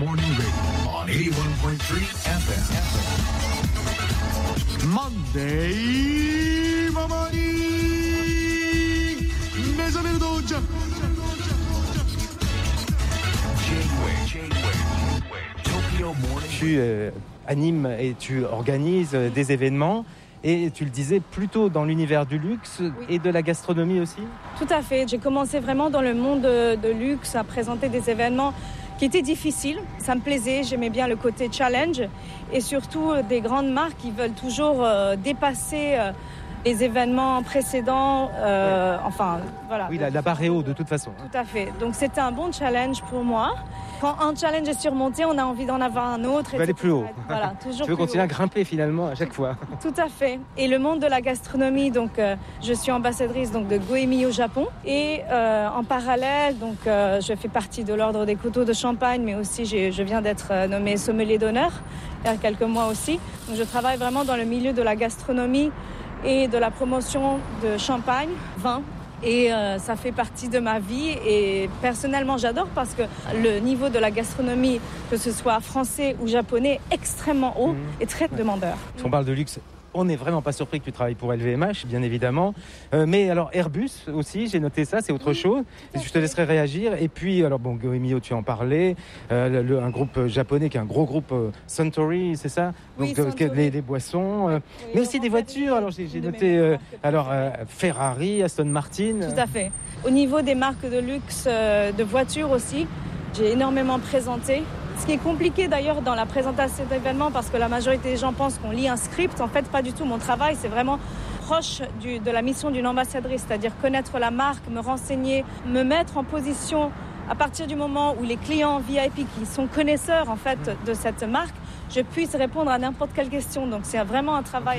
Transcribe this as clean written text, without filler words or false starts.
Morning Radio on 81.3 FM. Monday Morning. Mes amis d'aujourd'hui. Tu animes et tu organises des événements et tu le disais plutôt dans l'univers du luxe et de la gastronomie aussi. Tout à fait. J'ai commencé vraiment dans le monde de luxe à présenter des événements qui étaient difficiles. Ça me plaisait, j'aimais bien le côté challenge et surtout des grandes marques qui veulent toujours dépasser les événements précédents. Enfin, voilà. Oui, la barre est haute de toute façon. Tout à fait. Donc c'était un bon challenge pour moi. Quand un challenge est surmonté, on a envie d'en avoir un autre. Tu veux aller plus haut. Voilà, toujours tu veux plus continuer haut. à grimper finalement à chaque fois. Tout à fait. Et le monde de la gastronomie, donc je suis ambassadrice donc de Goemio au Japon. Et en parallèle, donc je fais partie de l'ordre des couteaux de Champagne, mais aussi je viens d'être nommée sommelier d'honneur il y a quelques mois aussi. Donc je travaille vraiment dans le milieu de la gastronomie et de la promotion de champagne, vin. Et ça fait partie de ma vie et personnellement j'adore parce que le niveau de la gastronomie, que ce soit français ou japonais, est extrêmement haut et très demandeur. Si on parle de luxe, on n'est vraiment pas surpris que tu travailles pour LVMH, bien évidemment. Mais alors Airbus aussi, j'ai noté ça, c'est autre chose. Et je te laisserai réagir. Et puis, alors bon, Goemio, tu en parlais. Un groupe japonais qui est un gros groupe Suntory, c'est ça? Donc Suntory. les boissons, Oui, mais aussi des voitures. Alors j'ai noté Ferrari, Aston Martin. Tout à fait. Au niveau des marques de luxe, de voitures aussi, j'ai énormément présenté. Ce qui est compliqué d'ailleurs dans la présentation d'événements parce que la majorité des gens pensent qu'on lit un script. En fait, pas du tout. Mon travail, c'est vraiment proche de la mission d'une ambassadrice, c'est-à-dire connaître la marque, me renseigner, me mettre en position à partir du moment où les clients VIP qui sont connaisseurs en fait de cette marque, je puisse répondre à n'importe quelle question. Donc c'est vraiment un travail